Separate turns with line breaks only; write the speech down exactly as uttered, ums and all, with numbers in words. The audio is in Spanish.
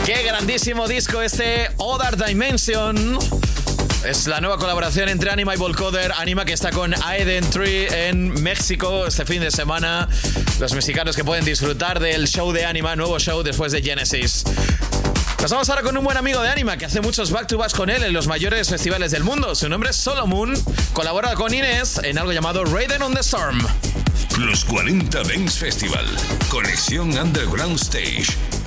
Qué grandísimo disco este Other Dimension. Es la nueva colaboración entre Anima y Volcoder. Anima, que está con Aiden Tree en México este fin de semana. Los mexicanos que pueden disfrutar del show de Anima, nuevo show después de Genesis. Nos vamos ahora con un buen amigo de Anima que hace muchos back-to-backs con él en los mayores festivales del mundo. Su nombre es Solomon. Colabora con Inés en algo llamado Raiden on the Storm.
Los cuarenta Dance Festival. Conexión Underground Stage.